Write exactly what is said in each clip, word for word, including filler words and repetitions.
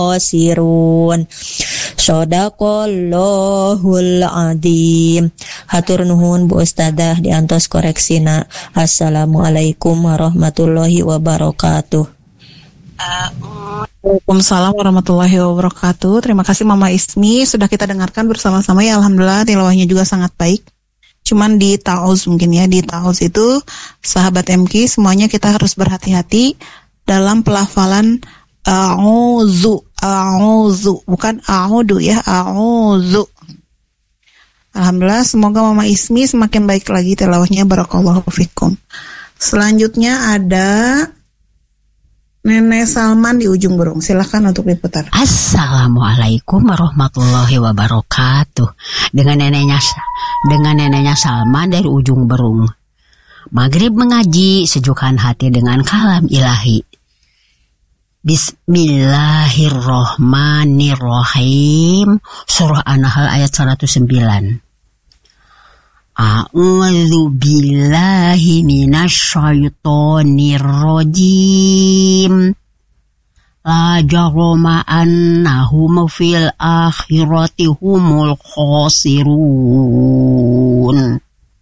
khasirun. Shadaqallahul adzim. Hatur nuhun Bu Ustadzah diantos koreksina. Assalamualaikum warahmatullahi wabarakatuh. Waalaikumsalam warahmatullahi wabarakatuh. Terima kasih Mama Ismi, sudah kita dengarkan bersama-sama ya. Alhamdulillah tilawahnya juga sangat baik. Cuman di ta'awuz mungkin ya, di ta'awuz itu sahabat M K semuanya kita harus berhati-hati dalam pelafalan a'udzu, a'udzu, bukan a'udu ya, a'udzu. Alhamdulillah, semoga Mama Ismi semakin baik lagi tilawahnya. Barakallahu fikum. Selanjutnya ada Nenek Salman di ujung burung. Silahkan untuk diputar. Assalamualaikum warahmatullahi wabarakatuh. Dengan neneknya dengan neneknya Salman dari ujung burung. Maghrib mengaji, sejukkan hati dengan kalam ilahi. Bismillahirrahmanirrahim. Surah An-Nahl ayat seratus sembilan. A'udzu billahi minasyaitonir rajim. La jarama annahum fil akhirati humul khasirun.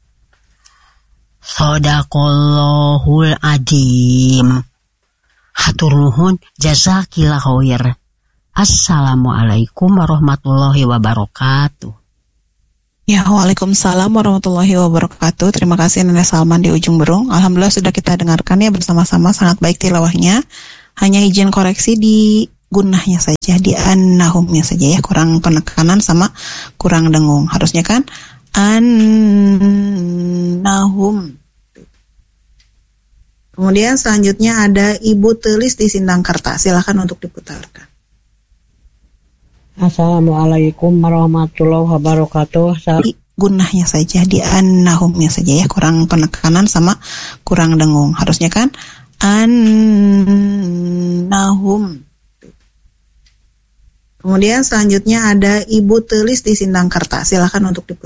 Shadaqallahul adzim. Hatur nuhun, jazakillah khair. Assalamualaikum warahmatullahi wabarakatuh. Ya, waalaikumsalam warahmatullahi wabarakatuh. Terima kasih Nenek Salman di ujung burung. Alhamdulillah sudah kita dengarkan ya bersama-sama, sangat baik tilawahnya. Hanya izin koreksi di gunahnya saja, di annahumnya saja ya, kurang penekanan sama kurang dengung. Harusnya kan annahum. Kemudian selanjutnya ada Ibu Telis di Sindangkerta. Silakan untuk diputarkan. Assalamualaikum warahmatullahi wabarakatuh. Di gunahnya saja, di annahumnya saja ya, kurang penekanan sama kurang dengung. Harusnya kan annahum. Kemudian selanjutnya ada Ibu Telis di Sindangkerta. Silakan untuk diputar.